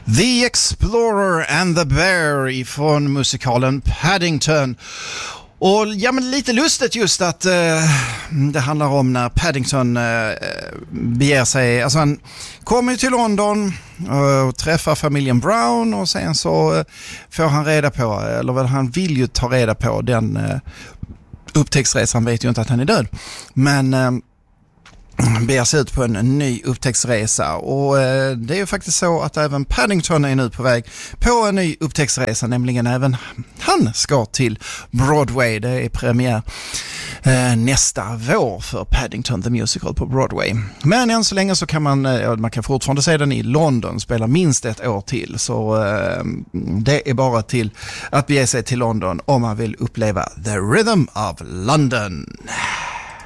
The Explorer and the Bear ifrån musikalen Paddington. Och ja, men lite lustigt just att det handlar om när Paddington beger sig, alltså han kommer till London och träffar familjen Brown och sen så får han reda på, eller väl han vill ju ta reda på den upptäcktsresan, vet ju inte att han är död, men beger sig ut på en ny upptäcktsresa och det är ju faktiskt så att även Paddington är nu på väg på en ny upptäcktsresa, nämligen även han ska till Broadway. Det är premiär nästa vår för Paddington the Musical på Broadway. Men än så länge så kan man kan fortfarande se den i London, spela minst ett år till, så det är bara till att bege sig till London om man vill uppleva The Rhythm of London.